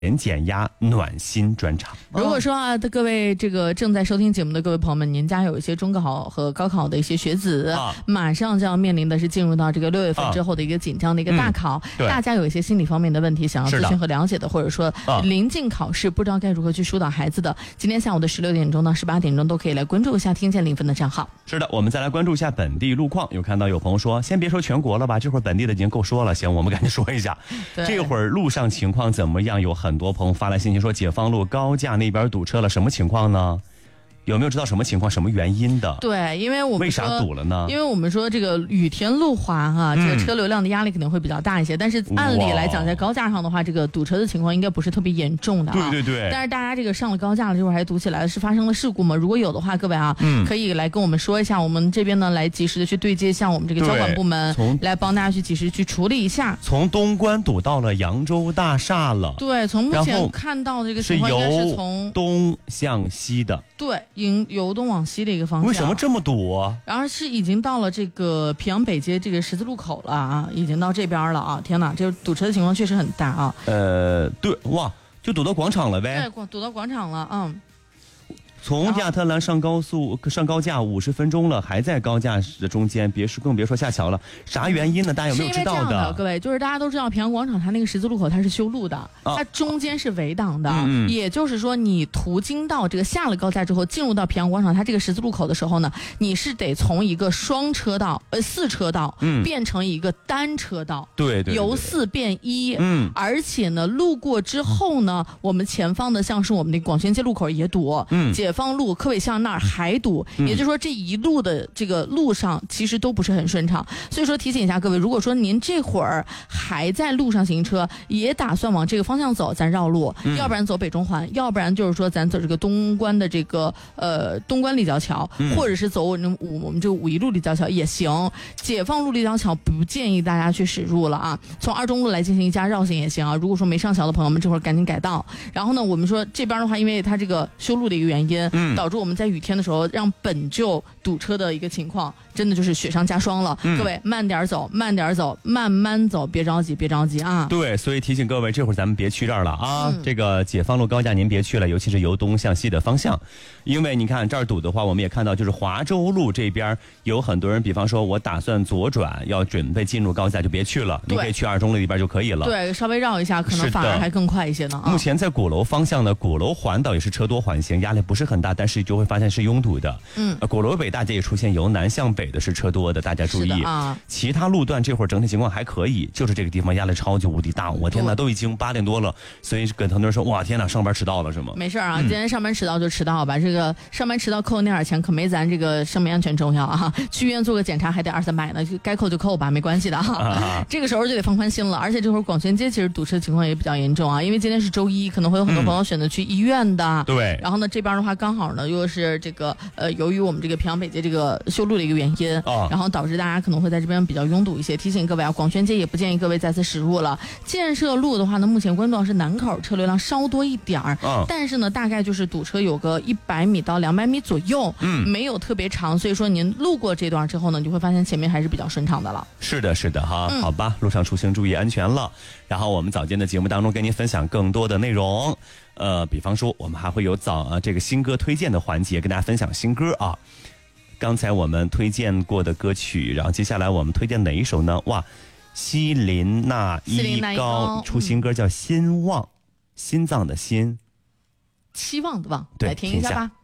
减压暖心专场。 如果说啊，各位这个正在收听节目的各位朋友们，您家有一些中考和高考的一些学子，马上就要面临的是进入到这个6月份之后的一个紧张的一个大考，大家有一些心理方面的问题想要咨询和了解的，或者说临近考试不知道该如何去疏导孩子的，今天下午的16点钟到18点钟都可以来关注一下听见0分的账号。 是的，我们再来关注一下本地路况。有看到有朋友说，先别说全国了吧，这会儿本地的已经够说了，行，我们赶紧说一下这会儿路上情况怎么样。有很多朋友发来信息说解放路高架那边堵车了，什么情况呢？有没有知道什么情况、什么原因的？ 对，因为我们为啥堵了呢？ 因为我们说这个雨天路滑哈，这个车流量的压力肯定会比较大一些。但是按理来讲，在高架上的话，这个堵车的情况应该不是特别严重的。 对。但是大家这个上了高架了，这会儿还堵起来了，是发生了事故吗？如果有的话，各位啊，可以来跟我们说一下，我们这边呢来及时的去对接向我们这个交管部门，来帮大家去及时去处理一下。 从东关堵到了扬州大厦了。 对，从目前看到这个情况应该是从东向西的。 对，由东往西的一个方向。 为什么这么堵啊？ 然后是已经到了这个平阳北街这个十字路口了啊，已经到这边了啊！天哪，这堵车的情况确实很大啊。 对，哇，就堵到广场了呗。 对，堵到广场了， 从亚特兰上高架50分钟了，还在高架的中间，更别说下桥了。啥原因呢？大家有没有知道的？ 各位，就是大家都知道平阳广场它那个十字路口它是修路的，它中间是围挡的，也就是说你途经到这个下了高架之后，进入到平阳广场它这个十字路口的时候呢，你是得从一个4车道变成一个单车道， 对， 由4变1，而且呢路过之后呢，我们前方的像是我们的广宣街路口也堵，解放路科委巷那儿还堵，也就是说这一路的这个路上其实都不是很顺畅。所以说提醒一下各位，如果说您这会儿还在路上行车，也打算往这个方向走，咱绕路，要不然走北中环，要不然就是说咱走这个东关的这个东关立交桥，或者是走我们这个5一路立交桥也行。解放路立交桥不建议大家去驶入了啊，从2中路来进行一家绕行也行啊。如果说没上桥的朋友们，这会儿赶紧改道。然后呢，我们说这边的话，因为它这个修路的一个原因，导致我们在雨天的时候让本就堵车的一个情况真的就是雪上加霜了。各位慢点走，慢慢走，别着急啊。 对，所以提醒各位，这会儿咱们别去这儿了啊。这个解放路高架您别去了，尤其是由东向西的方向，因为你看这儿堵的话，我们也看到就是华州路这边有很多人，比方说我打算左转要准备进入高架就别去了，你可以去2中路里边就可以了。对， 稍微绕一下可能反而还更快一些呢。 目前在鼓楼方向呢，鼓楼环岛也是车多缓行，压力不是很大，但是就会发现是拥堵的。鼓楼北大街也出现由南向北的是车多的，大家注意。其他路段这会儿整体情况还可以，就是这个地方压力超级无敌大。我天哪，都已经8点多了，所以跟很多人说，哇天哪，上班迟到了是吗？ 没事啊，今天上班迟到就迟到吧，这个上班迟到扣那点钱可没咱这个生命安全重要啊。去医院做个检查还得200-300呢，该扣就扣吧，没关系的啊。这个时候就得放宽心了，而且这会儿广宣街其实堵车情况也比较严重啊，因为今天是周一，可能会有很多朋友选择去医院的。 对， 然后呢，这边的话刚好呢又是这个由于我们这个平阳北街这个修路的一个原因，然后导致大家可能会在这边比较拥堵一些。提醒各位啊，广宣街也不建议各位再次驶入了。建设路的话呢，目前关注到是南口车流量稍多一点儿，但是呢大概就是堵车有个100米到200米左右，没有特别长，所以说您路过这段之后呢，你就会发现前面还是比较顺畅的了。 是的哈，好吧，路上出行注意安全了。然后我们早间的节目当中跟您分享更多的内容，比方说我们还会有这个新歌推荐的环节，跟大家分享新歌啊。刚才我们推荐过的歌曲，然后接下来我们推荐哪一首呢？哇，希林娜依高出新歌叫《心望》，心脏的心， 期望的望， 对， 来听一下吧。